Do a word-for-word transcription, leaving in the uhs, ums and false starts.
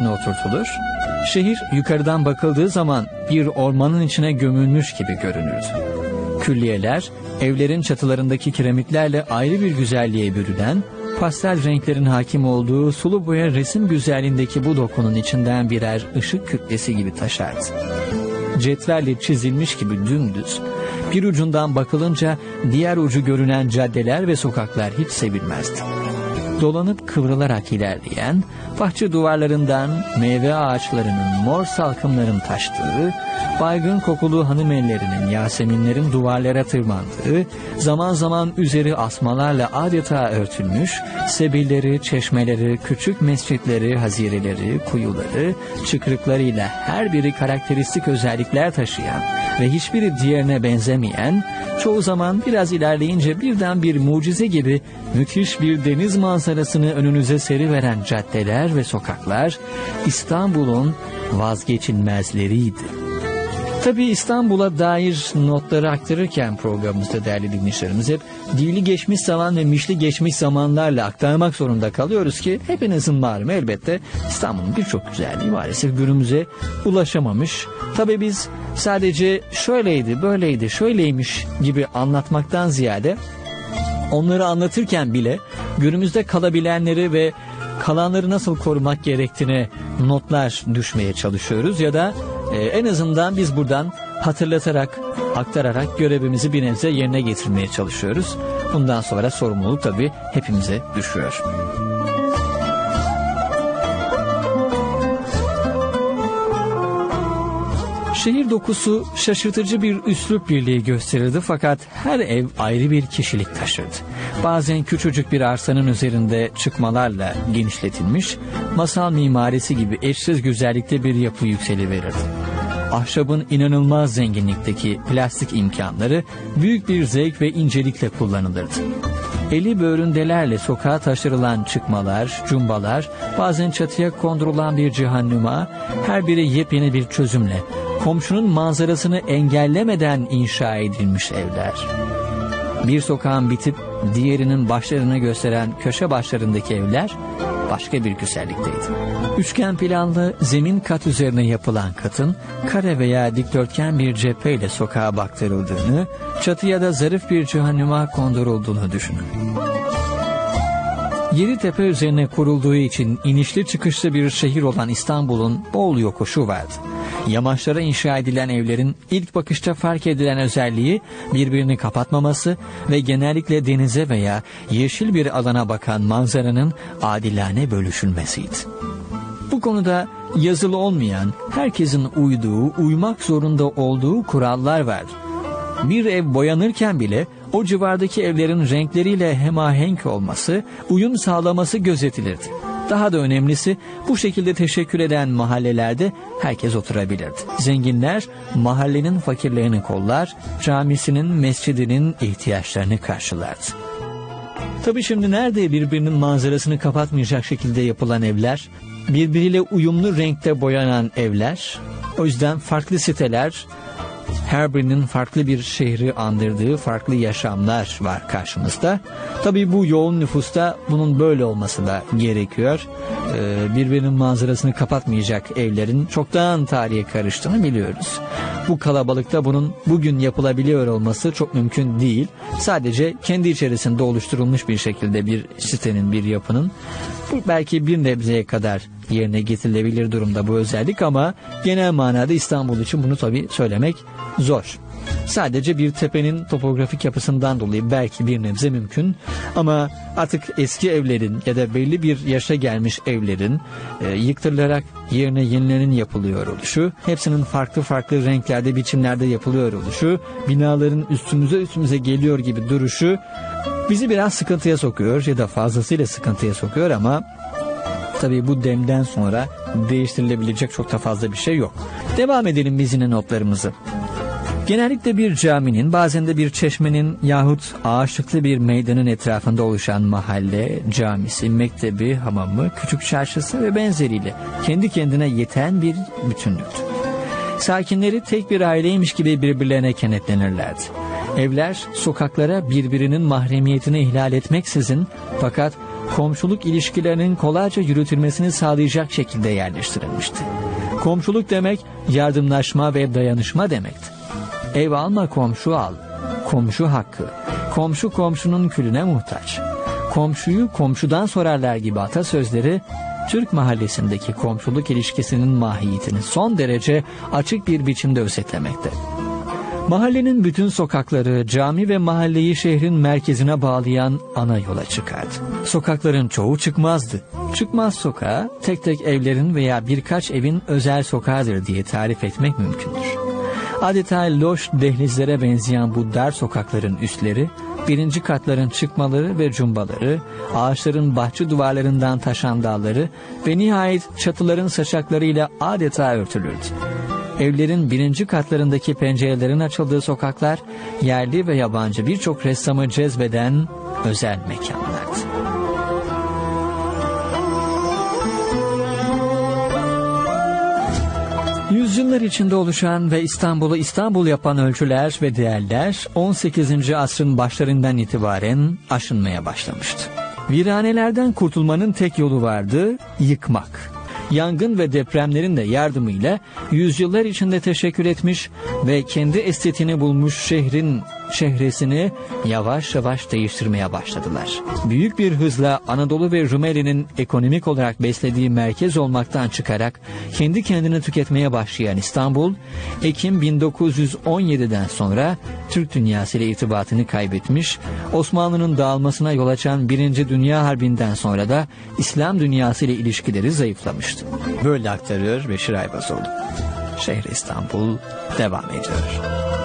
oturtulur. Şehir yukarıdan bakıldığı zaman bir ormanın içine gömülmüş gibi görünürdü. Külliyeler, evlerin çatılarındaki kiremitlerle ayrı bir güzelliğe bürünen, pastel renklerin hakim olduğu sulu boya resim güzelliğindeki bu dokunun içinden birer ışık kütlesi gibi taşardı. Cetvelle çizilmiş gibi dümdüz, bir ucundan bakılınca diğer ucu görünen caddeler ve sokaklar hiç sevilmezdi. Dolanıp kıvrılarak ilerleyen, bahçe duvarlarından meyve ağaçlarının mor salkımların taştığı, baygın kokulu hanımellerinin, yaseminlerin duvarlara tırmandığı, zaman zaman üzeri asmalarla adeta örtülmüş, sebilleri, çeşmeleri, küçük mescitleri, hazireleri, kuyuları, çıkrıklarıyla her biri karakteristik özellikler taşıyan ve hiçbiri diğerine benzemeyen, çoğu zaman biraz ilerleyince birden bir mucize gibi müthiş bir deniz manzarasını önünüze seriveren caddeler ve sokaklar İstanbul'un vazgeçilmezleriydi. Tabii İstanbul'a dair notları aktarırken programımızda değerli dinleyicilerimiz hep dili geçmiş zaman ve mişli geçmiş zamanlarla aktarmak zorunda kalıyoruz ki hepinizin malumu elbette İstanbul'un birçok güzelliği maalesef günümüze ulaşamamış. Tabii biz sadece şöyleydi, böyleydi, şöyleymiş gibi anlatmaktan ziyade onları anlatırken bile günümüzde kalabilenleri ve kalanları nasıl korumak gerektiğine notlar düşmeye çalışıyoruz ya da e, en azından biz buradan hatırlatarak, aktararak görevimizi bir nebze yerine getirmeye çalışıyoruz. Bundan sonra sorumluluk tabii hepimize düşüyor. Şehir dokusu şaşırtıcı bir üslup birliği gösterirdi fakat her ev ayrı bir kişilik taşırdı. Bazen küçücük bir arsanın üzerinde çıkmalarla genişletilmiş, masal mimarisi gibi eşsiz güzellikte bir yapı yükseliverirdi. Ahşabın inanılmaz zenginlikteki plastik imkanları büyük bir zevk ve incelikle kullanılırdı. Eli böğründelerle sokağa taşırılan çıkmalar, cumbalar, bazen çatıya kondurulan bir cihannuma, her biri yepyeni bir çözümle, komşunun manzarasını engellemeden inşa edilmiş evler. Bir sokağın bitip diğerinin başlarını gösteren köşe başlarındaki evler başka bir güzellikteydi. Üçgen planlı zemin kat üzerine yapılan katın kare veya dikdörtgen bir cepheyle sokağa baktırıldığını, çatıya da zarif bir cihannuma kondurulduğunu düşünün. Yeri tepe üzerine kurulduğu için inişli çıkışlı bir şehir olan İstanbul'un bol yokuşu vardı. Yamaçlara inşa edilen evlerin ilk bakışta fark edilen özelliği birbirini kapatmaması ve genellikle denize veya yeşil bir alana bakan manzaranın adilane bölüşülmesiydi. Bu konuda yazılı olmayan, herkesin uyduğu, uymak zorunda olduğu kurallar vardı. Bir ev boyanırken bile o civardaki evlerin renkleriyle hemahenk olması, uyum sağlaması gözetilirdi. Daha da önemlisi bu şekilde teşekkür eden mahallelerde herkes oturabilirdi. Zenginler mahallenin fakirlerini kollar, camisinin, mescidinin ihtiyaçlarını karşılardı. Tabii şimdi nerede birbirinin manzarasını kapatmayacak şekilde yapılan evler, birbiriyle uyumlu renkte boyanan evler, o yüzden farklı siteler, her birinin farklı bir şehri andırdığı farklı yaşamlar var karşımızda. Tabii bu yoğun nüfusta bunun böyle olması da gerekiyor. Ee, birbirinin manzarasını kapatmayacak evlerin çoktan tarihe karıştığını biliyoruz. Bu kalabalıkta bunun bugün yapılabiliyor olması çok mümkün değil. Sadece kendi içerisinde oluşturulmuş bir şekilde bir sitenin, bir yapının bu belki bir nebzeye kadar yerine getirilebilir durumda bu özellik ama genel manada İstanbul için bunu tabii söylemek zor. Sadece bir tepenin topografik yapısından dolayı belki bir nebze mümkün ama artık eski evlerin ya da belli bir yaşa gelmiş evlerin e, yıktırılarak yerine yenilerinin yapılıyor oluşu, hepsinin farklı farklı renklerde, biçimlerde yapılıyor oluşu, binaların üstümüze üstümüze geliyor gibi duruşu bizi biraz sıkıntıya sokuyor ya da fazlasıyla sıkıntıya sokuyor ama tabii bu demden sonra değiştirilebilecek çok da fazla bir şey yok. Devam edelim biz yine notlarımızı. Genellikle bir caminin, bazen de bir çeşmenin yahut ağaçlıklı bir meydanın etrafında oluşan mahalle, camisi, mektebi, hamamı, küçük çarşısı ve benzeriyle kendi kendine yeten bir bütünlüktü. Sakinleri tek bir aileymiş gibi birbirlerine kenetlenirlerdi. Evler, sokaklara birbirinin mahremiyetini ihlal etmeksizin fakat komşuluk ilişkilerinin kolayca yürütülmesini sağlayacak şekilde yerleştirilmişti. Komşuluk demek yardımlaşma ve dayanışma demekti. Ev alma komşu al, komşu hakkı, komşu komşunun külüne muhtaç, komşuyu komşudan sorarlar gibi atasözleri, Türk mahallesindeki komşuluk ilişkisinin mahiyetini son derece açık bir biçimde özetlemekte. Mahallenin bütün sokakları, cami ve mahalleyi şehrin merkezine bağlayan ana yola çıkardı. Sokakların çoğu çıkmazdı. Çıkmaz sokağı, tek tek evlerin veya birkaç evin özel sokağıdır diye tarif etmek mümkündür. Adeta loş dehlizlere benzeyen bu dar sokakların üstleri, birinci katların çıkmaları ve cumbaları, ağaçların bahçe duvarlarından taşan dalları ve nihayet çatıların saçaklarıyla adeta örtülürdü. Evlerin birinci katlarındaki pencerelerin açıldığı sokaklar, yerli ve yabancı birçok ressamı cezbeden özel mekanlardı. Yüzyıllar içinde oluşan ve İstanbul'u İstanbul yapan ölçüler ve değerler on sekizinci asrın başlarından itibaren aşınmaya başlamıştı. Viranelerden kurtulmanın tek yolu vardı, yıkmak. Yangın ve depremlerin de yardımıyla yüzyıllar içinde teşekkür etmiş ve kendi estetiğini bulmuş şehrin çehresini yavaş yavaş değiştirmeye başladılar. Büyük bir hızla Anadolu ve Rumeli'nin ekonomik olarak beslediği merkez olmaktan çıkarak kendi kendini tüketmeye başlayan İstanbul, Ekim bin dokuz yüz on yedi'den sonra Türk dünyası ile irtibatını kaybetmiş, Osmanlı'nın dağılmasına yol açan Birinci Dünya Harbi'nden sonra da İslam dünyası ile ilişkileri zayıflamıştı. Böyle aktarıyor Beşir Aybazoğlu. Şehri İstanbul devam ediyor.